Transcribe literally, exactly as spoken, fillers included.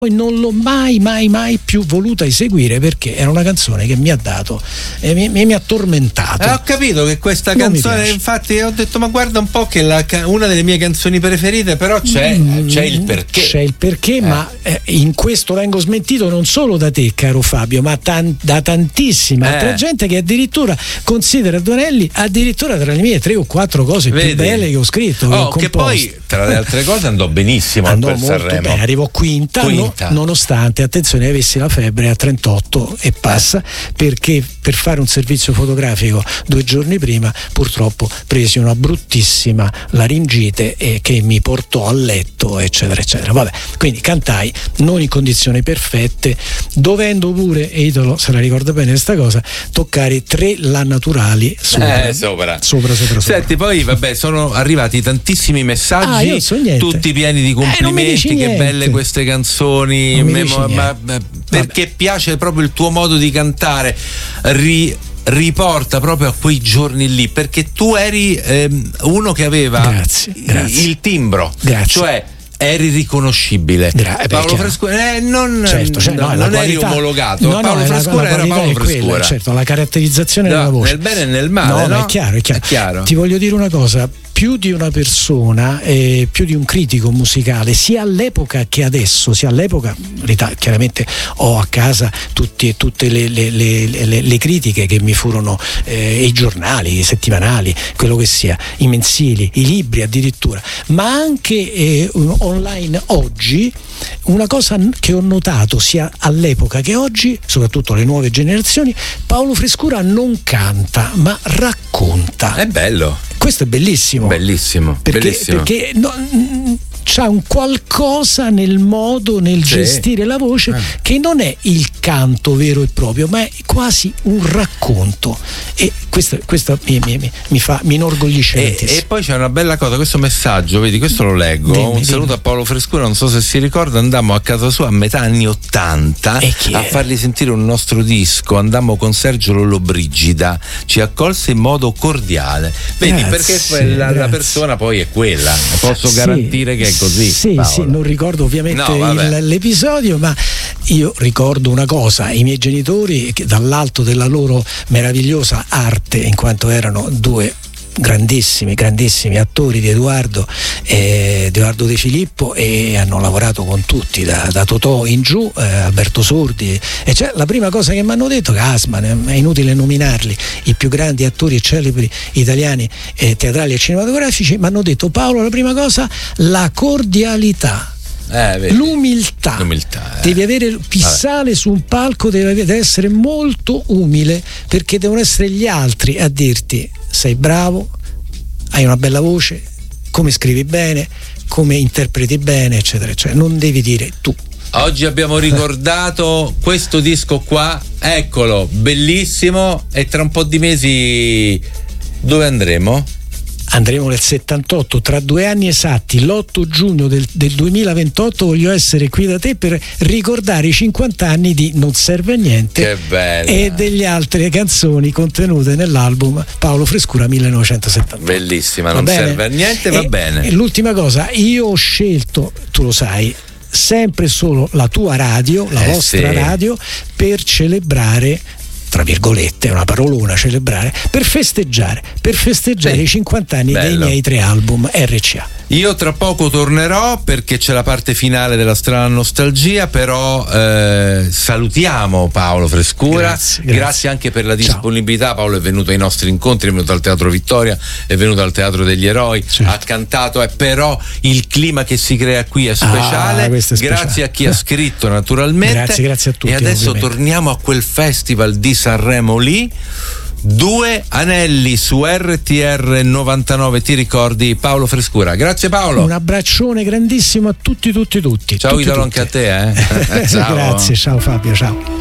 Poi non l'ho mai, mai, mai più voluta eseguire perché era una canzone che mi ha dato e mi, mi, mi ha tormentato. Eh, ho capito che questa Non canzone, infatti, ho detto, ma guarda un po' che la, una delle mie canzoni preferite, però c'è, Mm, c'è il perché. C'è il perché, Eh. ma eh, in questo vengo smentito non solo da te, caro Fabio, ma tan- da tantissima Eh. altra gente che addirittura considera Donelli addirittura tra le mie tre o quattro cose Vedi? più belle che ho scritto. che ho Oh, che composto. poi, tra le altre cose, andò benissimo Andò per molto Sanremo. bene, arrivò quinta, Quinta. no- nonostante, attenzione, avessi la febbre a trentotto e passa, perché per fare un servizio fotografico due giorni prima purtroppo presi una bruttissima laringite e che mi portò a letto, eccetera eccetera. Vabbè, quindi cantai non in condizioni perfette, dovendo pure, e Italo se la ricorda bene questa cosa, toccare tre la naturali sopra. Eh, sopra. Sopra, sopra, sopra. Senti, poi vabbè, sono arrivati tantissimi messaggi, Ah, io non so niente. tutti pieni di Eh, non mi complimenti, dici che niente. belle queste canzoni, Non mi memo- dici ma- niente. ma- perché piace proprio il tuo modo di cantare, ri- riporta proprio a quei giorni lì, perché tu eri ehm, uno che aveva Grazie, grazie. il timbro, Grazie. cioè eri riconoscibile. Gra- eh, beh, Paolo chiaro. Frescura, eh, non, Certo, cioè, no, non la eri qualità- omologato. no, no, Paolo è la- Frescura la era qualità Paolo è quella, Frescura. certo, la caratterizzazione No, della voce nel bene e nel male, no, no? ma è chiaro, è chiaro. È chiaro. Ti voglio dire una cosa, più di una persona, eh, più di un critico musicale, sia all'epoca che adesso, sia all'epoca, in realtà, chiaramente ho a casa tutti, tutte le, le, le, le, le critiche che mi furono, eh, i giornali, i settimanali, quello che sia, i mensili, i libri addirittura, ma anche eh, online oggi. Una cosa che ho notato sia all'epoca che oggi, soprattutto le nuove generazioni, Paolo Frescura non canta ma racconta. È bello. Questo è bellissimo. Bellissimo, Perché, bellissimo. perché no, mm, c'ha un qualcosa nel modo, nel Sì. gestire la voce, Eh. che non è il canto vero e proprio, ma è quasi un racconto. E questo, questo mi, mi, mi, mi fa, mi inorgoglisce E, tantissimo. e poi c'è una bella cosa, questo messaggio, vedi, questo lo leggo. Dimmi, un dimmi. saluto a Paolo Frescura, non so se si ricorda, andammo a casa sua a metà anni ottanta E chi a era? fargli sentire un nostro disco, andammo con Sergio Lollobrigida, ci accolse in modo cordiale. Vedi, Grazie, perché quella, la grazie. persona poi è quella, posso Sì, garantire che è così. Sì, Paolo. sì, non ricordo ovviamente No, vabbè. il- l'episodio, ma io ricordo una cosa: i miei genitori, che dall'alto della loro meravigliosa arte, in quanto erano due grandissimi, grandissimi attori di Edoardo, eh, Edoardo De Filippo, e hanno lavorato con tutti, da, da Totò in giù, eh, Alberto Sordi, e cioè, la prima cosa che mi hanno detto, Gassman, è inutile nominarli, i più grandi attori e celebri italiani, eh, teatrali e cinematografici, mi hanno detto: Paolo, la prima cosa, la cordialità. Eh, vedi. L'umiltà, L'umiltà, eh. devi avere il sale su un palco, deve, deve essere molto umile, perché devono essere gli altri a dirti: sei bravo, hai una bella voce, come scrivi bene, come interpreti bene, eccetera, eccetera. Non devi dire tu. Oggi abbiamo ricordato questo disco qua, eccolo, bellissimo, e tra un po' di mesi dove andremo? Andremo nel settantotto, tra due anni esatti, l'otto giugno del, del duemilaventotto. Voglio essere qui da te per ricordare i cinquanta anni di Non serve a niente. Che bello. E delle altre canzoni contenute nell'album Paolo Frescura millenovecentosettantotto. Bellissima, Va non bene? serve a niente, va E- bene. E l'ultima cosa, io ho scelto, tu lo sai, sempre solo la tua radio, la Eh, vostra sì. radio, per celebrare, tra virgolette, è una parolona, celebrare, per festeggiare, per festeggiare Sì, i cinquanta anni bello. dei miei tre album R C A. Io tra poco tornerò perché c'è la parte finale della strana nostalgia, però eh, salutiamo Paolo Frescura. Grazie, grazie. anche per la Ciao. disponibilità. Paolo è venuto ai nostri incontri, è venuto al Teatro Vittoria, è venuto al Teatro degli Eroi, Certo. ha cantato, eh, però il clima che si crea qui è speciale. Ah, questo è speciale. Grazie a chi ha scritto, naturalmente. Grazie, grazie a tutti, E adesso ovviamente. torniamo a quel festival di Sanremo lì. Due anelli su R T R novantanove, ti ricordi? Paolo Frescura. Grazie Paolo. Un abbraccione grandissimo a tutti, tutti, tutti. Ciao tutti, Italo, tutti. anche a te, eh. Ciao. Grazie, ciao Fabio, ciao.